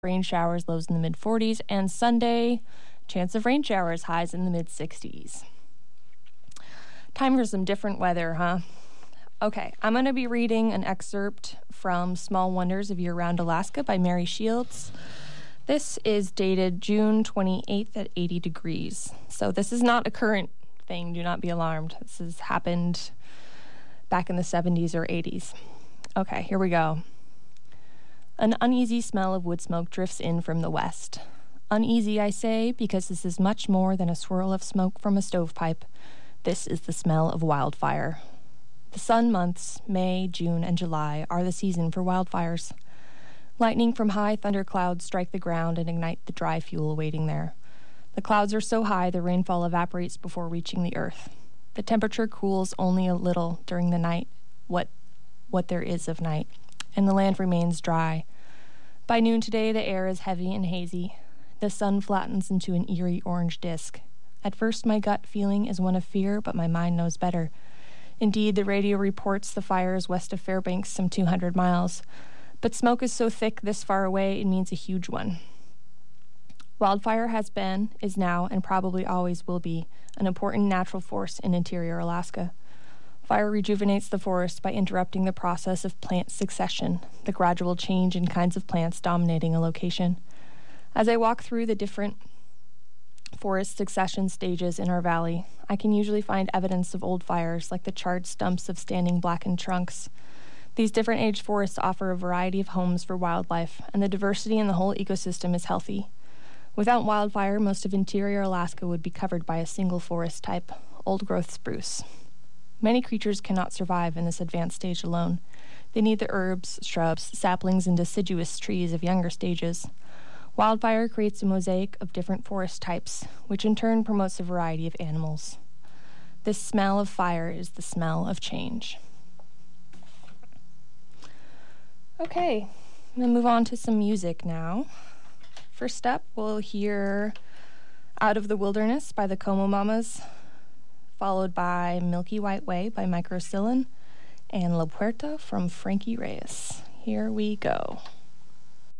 Rain showers, lows in the mid-40s, and Sunday, chance of rain showers, highs in the mid-60s. Time for some different weather, huh? Okay, I'm going to be reading an excerpt from Small Wonders of Year-Round Alaska by Mary Shields. This is dated June 28th at 80 degrees. So this is not a current thing, do not be alarmed. This has happened back in the 70s or 80s. Okay, here we go. An uneasy smell of wood smoke drifts in from the west. Uneasy, I say, because this is much more than a swirl of smoke from a stovepipe. This is the smell of wildfire. The sun months, May, June, and July, are the season for wildfires. Lightning from high thunder clouds strike the ground and ignite the dry fuel waiting there. The clouds are so high the rainfall evaporates before reaching the earth. The temperature cools only a little during the night, what there is of night, and the land remains dry. By noon today, the air is heavy and hazy. The sun flattens into an eerie orange disk. At first, my gut feeling is one of fear, but my mind knows better. Indeed, the radio reports the fires west of Fairbanks some 200 miles. But smoke is so thick this far away, it means a huge one. Wildfire has been, is now, and probably always will be, an important natural force in interior Alaska. Fire rejuvenates the forest by interrupting the process of plant succession, the gradual change in kinds of plants dominating a location. As I walk through the different forest succession stages in our valley, I can usually find evidence of old fires, like the charred stumps of standing blackened trunks. These different age forests offer a variety of homes for wildlife, and the diversity in the whole ecosystem is healthy. Without wildfire, most of interior Alaska would be covered by a single forest type, old-growth spruce. Many creatures cannot survive in this advanced stage alone. They need the herbs, shrubs, saplings, and deciduous trees of younger stages. Wildfire creates a mosaic of different forest types, which in turn promotes a variety of animals. This smell of fire is the smell of change. Okay, I'm going to move on to some music now. First up, we'll hear Out of the Wilderness by the Como Mamas, followed by Milky White Way by Microcillin, and La Puerta from Frankie Reyes. Here we go.